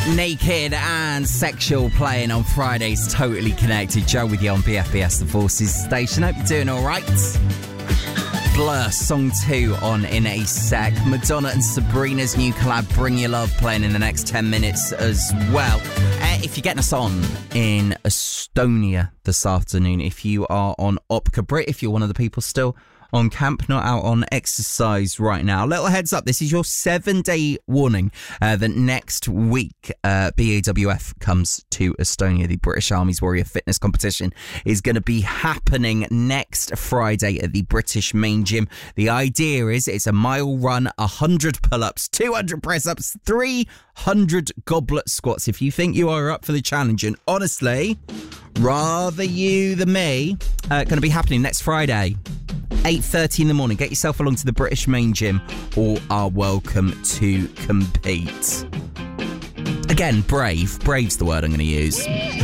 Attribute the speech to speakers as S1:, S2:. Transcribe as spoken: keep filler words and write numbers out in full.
S1: Naked and Sexual playing on Fridays. Totally Connected. Joe with you on B F B S, the Forces station. Hope you're doing all right. Blur, song two on in a sec. Madonna and Sabrina's new collab, Bring Your Love, playing in the next ten minutes as well. Uh, if you're getting us on in Estonia this afternoon, if you are on Opka Brit, if you're one of the people still on camp, not out on exercise right now, little heads up, this is your seven day warning uh, that next week uh, B A W F comes to Estonia. The British Army's Warrior Fitness Competition is going to be happening next Friday at the British Main Gym. The idea is it's a mile run, one hundred pull-ups, two hundred press-ups, three hundred goblet squats. If you think you are up for the challenge, and honestly, rather you than me, uh, going to be happening next Friday, eight thirty in the morning. Get yourself along to the British Main Gym. All are welcome to compete. Again, brave. Brave's the word I'm going to use.